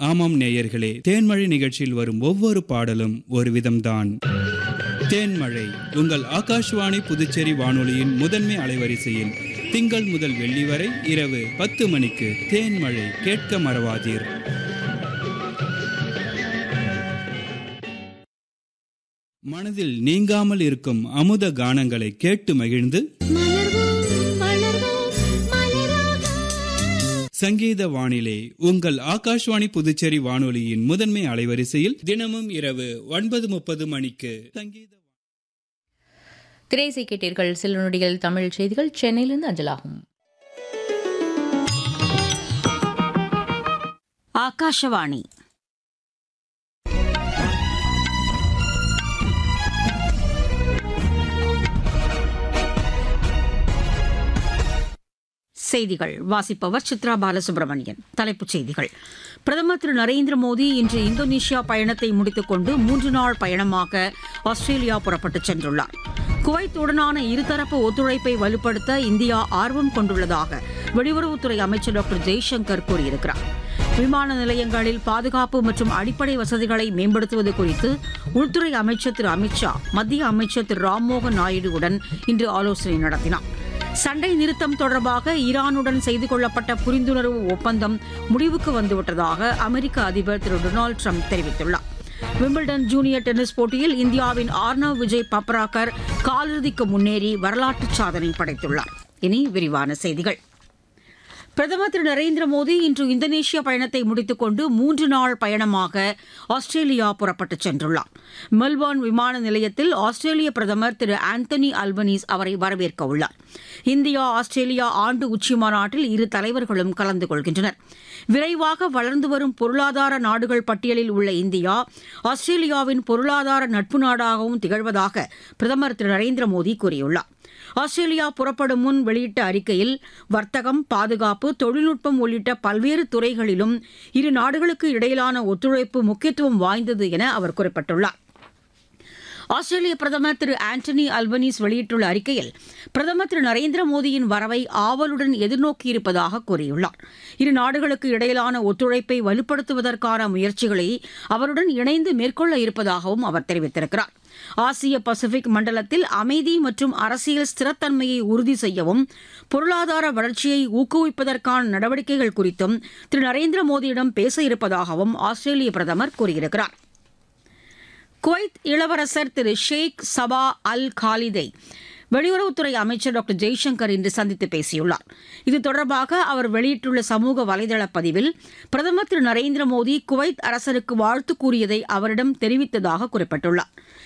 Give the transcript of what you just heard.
ஆமாம் நேயர்களே, தேன்மழை நிகழ்ச்சியில் வரும் ஒவ்வொரு பாடலும் ஒரு விதம்தான். தேன்மழை உங்கள் ஆகாஷ்வாணி புதுச்சேரி வானொலியின் முதன்மை அலைவரிசையில் திங்கள் முதல் வெள்ளி வரை இரவு 10 மணிக்கு தேன்மழை கேட்க மறவாதீர். மனதில் நீங்காமல் இருக்கும் அமுத கானங்களை கேட்டு மகிழ்ந்து சங்கீத வானிலை உங்கள் ஆகாஷ்வாணி புதுச்சேரி வானொலியின் முதன்மை அலைவரிசையில் தினமும் இரவு 9:30 மணிக்கு சங்கீத திரைசை கேட்டீர்கள். சில நொடிகள் தமிழ் செய்திகள் சென்னையிலிருந்து அஞ்சலாகும். ஆகாஷவாணி செய்திகள் வாசிப்பவர் சித்ரா பாலசுப்ரமணியன். தலைப்புச் செய்திகள். பிரதமர் திரு நரேந்திர மோடி இன்று இந்தோனேஷியா பயணத்தை முடித்துக் கொண்டு 3 நாள் பயணமாக ஆஸ்திரேலியா புறப்பட்டுச் சென்றுள்ளார். குவைத்துடனான இருதரப்பு ஒத்துழைப்பை வலுப்படுத்த இந்தியா ஆர்வம் கொண்டுள்ளதாக வெளியுறவுத்துறை அமைச்சர் டாக்டர் ஜெய்சங்கர் கூறியிருக்கிறார். விமான நிலையங்களில் பாதுகாப்பு மற்றும் அடிப்படை வசதிகளை மேம்படுத்துவது குறித்து உள்துறை அமைச்சர் திரு அமித்ஷா மத்திய அமைச்சர் திரு ராம்மோகன் நாயுடுவுடன் இன்று ஆலோசனை நடத்தினார். சண்டை நிறுத்தம் தொடர்பாக ஈரானுடன் செய்து கொள்ளப்பட்ட புரிந்துணர்வு ஒப்பந்தம் முடிவுக்கு வந்துவிட்டதாக அமெரிக்க அதிபர் திரு டொனால்டு ட்ரம்ப் தெரிவித்துள்ளார். விம்பிள்டன் ஜூனியர் டென்னிஸ் போட்டியில் இந்தியாவின் ஆர்னவ் விஜய் பப்ராக்கர் காலிறுதிக்கு முன்னேறி வரலாற்று சாதனை படைத்துள்ளார். இனி விரிவான செய்திகள். பிரதமர் திரு நரேந்திர மோடி இன்று இந்தோனேஷியா பயணத்தை முடித்துக் கொண்டு 3 நாள் பயணமாக ஆஸ்திரேலியா புறப்பட்டுச் சென்றுள்ளார். மெல்போர்ன் விமான நிலையத்தில் ஆஸ்திரேலிய பிரதமர் திரு ஆந்தனி அல்பனீஸ் அவரை வரவேற்க உள்ளார். இந்தியா ஆஸ்திரேலியா ஆண்டு உச்சி மாநாட்டில் இரு தலைவர்களும் கலந்து கொள்கின்றனர். விரைவாக வளர்ந்து வரும் பொருளாதார நாடுகள் பட்டியலில் உள்ள இந்தியா ஆஸ்திரேலியாவின் பொருளாதார நட்பு நாடாகவும் திகழ்வதாக பிரதமர் திரு நரேந்திர மோடி கூறியுள்ளார். ஆஸ்திரேலியா புறப்படும் முன் வெளியிட்ட அறிக்கையில் வர்த்தகம், பாதுகாப்பு, தொழில்நுட்பம் உள்ளிட்ட பல்வேறு துறைகளிலும் இரு நாடுகளுக்கு இடையிலான ஒத்துழைப்பு முக்கியத்துவம் வாய்ந்தது என அவர் குறிப்பிட்டுள்ளார். ஆஸ்திரேலிய பிரதமர் திரு ஆண்டனி அல்பனீஸ் வெளியிட்டுள்ள அறிக்கையில் பிரதமர் திரு நரேந்திர மோடியின் வரவை ஆவலுடன் எதிர்நோக்கியிருப்பதாக கூறியுள்ளார். இரு நாடுகளுக்கு இடையிலான ஒத்துழைப்பை வலுப்படுத்துவதற்கான முயற்சிகளை அவருடன் இணைந்து மேற்கொள்ள இருப்பதாகவும் அவர் தெரிவித்திருக்கிறார். ஆசிய பசிபிக் மண்டலத்தில் அமைதி மற்றும் அரசியல் ஸ்திரத்தன்மையை உறுதி செய்யவும் பொருளாதார வளர்ச்சியை ஊக்குவிப்பதற்கான நடவடிக்கைகள் குறித்தும் திரு நரேந்திர மோடியிடம் பேச இருப்பதாகவும் ஆஸ்திரேலிய பிரதமர் கூறியிருக்கிறார். குவைத் இளவரசர் திரு ஷேக் சபா அல் காலிதை வெளியுறவுத்துறை அமைச்சர் டாக்டர் ஜெய்சங்கர் இன்று சந்தித்து பேசியுள்ளார். இது தொடர்பாக அவர் வெளியிட்டுள்ள சமூக வலைதள பதிவில் பிரதமர் திரு நரேந்திர மோடி குவைத் அரசருக்கு வாழ்த்து கூறியதை அவரிடம் தெரிவித்ததாக குறிப்பிட்டுள்ளார்.